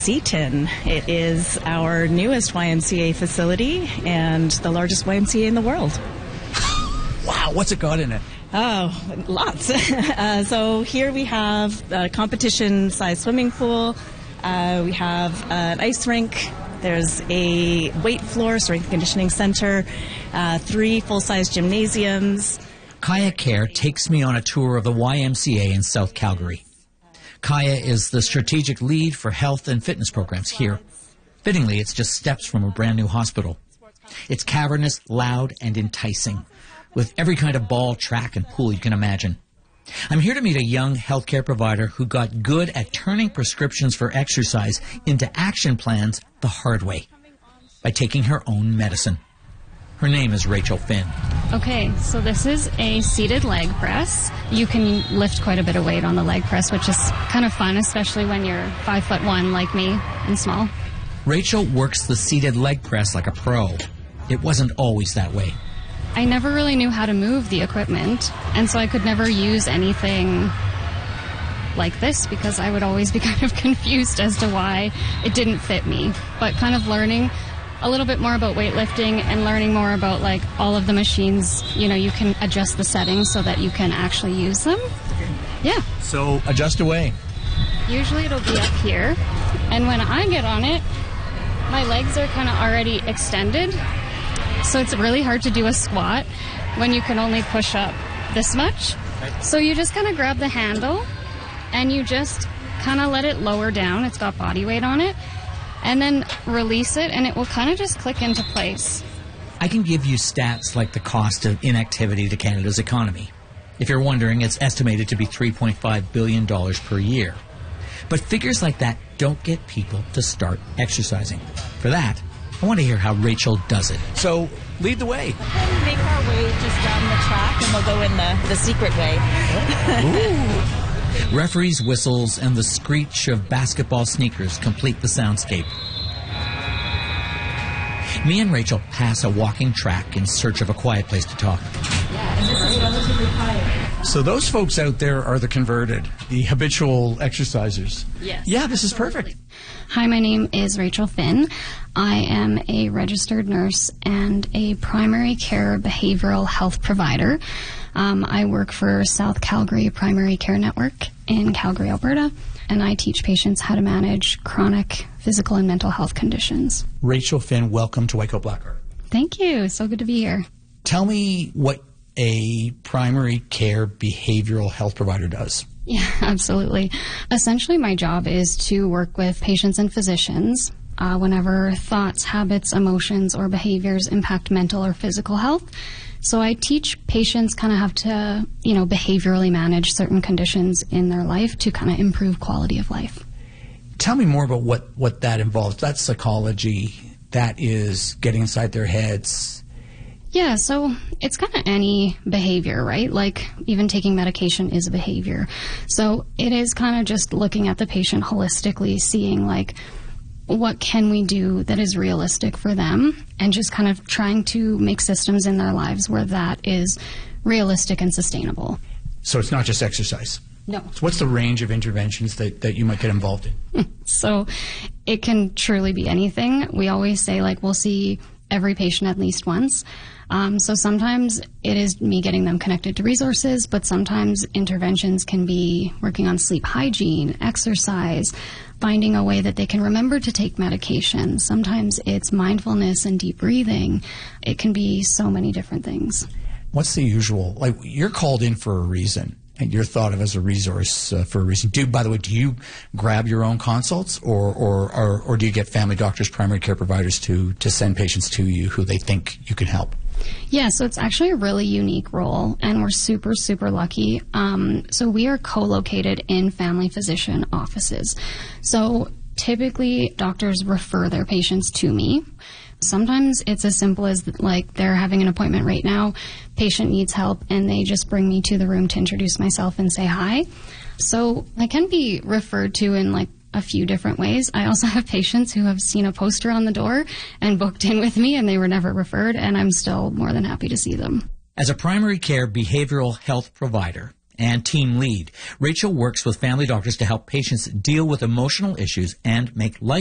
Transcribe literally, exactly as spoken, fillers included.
Seaton. It is our newest Y M C A facility and the largest Y M C A in the world. Wow, what's it got in it? Oh, lots. uh, so here we have a competition-sized swimming pool. Uh, we have an ice rink. There's a weight floor, strength conditioning center, uh, three full-size gymnasiums. Kaya Care takes me on a tour of the Y M C A in South Calgary. Kaya is the strategic lead for health and fitness programs here. Fittingly, it's just steps from a brand new hospital. It's cavernous, loud, and enticing, with every kind of ball, track, and pool you can imagine. I'm here to meet a young healthcare provider who got good at turning prescriptions for exercise into action plans the hard way, by taking her own medicine. Her name is Rachel Finn. Okay, so this is a seated leg press. You can lift quite a bit of weight on the leg press, which is kind of fun, especially when you're five foot one like me and small. Rachel works the seated leg press like a pro. It wasn't always that way. I never really knew how to move the equipment, and so I could never use anything like this because I would always be kind of confused as to why it didn't fit me. But kind of learning a little bit more about weightlifting and learning more about like all of the machines, you know, you can adjust the settings so that you can actually use them. Yeah. So adjust away. Usually it'll be up here, and when I get on it, my legs are kind of already extended, so it's really hard to do a squat when you can only push up this much. So you just kind of grab the handle and you just kind of let it lower down. It's got body weight on it. And then release it, and it will kind of just click into place. I can give you stats like the cost of inactivity to Canada's economy. If you're wondering, it's estimated to be three point five billion dollars per year. But figures like that don't get people to start exercising. For that, I want to hear how Rachel does it. So, lead the way. We'll make our way just down the track, and we'll go in the, the secret way. Ooh. Referees' whistles and the screech of basketball sneakers complete the soundscape. Me and Rachel pass a walking track in search of a quiet place to talk. Yeah, and this is relatively quiet. So those folks out there are the converted, the habitual exercisers. Yes. Yeah, this is perfect. Hi, my name is Rachel Finn. I am a registered nurse and a primary care behavioral health provider. Um, I work for South Calgary Primary Care Network in Calgary, Alberta, and I teach patients how to manage chronic physical and mental health conditions. Rachel Finn, welcome to White Coat Black Heart. Thank you. So good to be here. Tell me what a primary care behavioral health provider does. Yeah, absolutely. Essentially, my job is to work with patients and physicians uh, whenever thoughts, habits, emotions, or behaviors impact mental or physical health. So I teach patients kind of have to, you know, behaviorally manage certain conditions in their life to kind of improve quality of life. Tell me more about what, what that involves. That's psychology. That is getting inside their heads. Yeah, so it's kind of any behavior, right? Like even taking medication is a behavior. So it is kind of just looking at the patient holistically, seeing like what can we do that is realistic for them, and just kind of trying to make systems in their lives where that is realistic and sustainable. So it's not just exercise. No. So what's the range of interventions that, that you might get involved in? So it can truly be anything. We always say like we'll see every patient at least once. Um, so sometimes it is me getting them connected to resources, but sometimes interventions can be working on sleep hygiene, exercise, finding a way that they can remember to take medication. Sometimes it's mindfulness and deep breathing. It can be so many different things. What's the usual? Like, you're called in for a reason, and you're thought of as a resource uh, for a reason. Do, by the way, do you grab your own consults, or, or, or, or do you get family doctors, primary care providers to, to send patients to you who they think you can help? Yeah, so it's actually a really unique role, and we're super, super lucky. Um, so we are co-located in family physician offices. So typically, doctors refer their patients to me. Sometimes it's as simple as like they're having an appointment right now, patient needs help, and they just bring me to the room to introduce myself and say hi. So I can be referred to in like a few different ways. I also have patients who have seen a poster on the door and booked in with me, and they were never referred, and I'm still more than happy to see them. As a primary care behavioral health provider and team lead. Rachel works with family doctors to help patients deal with emotional issues and make life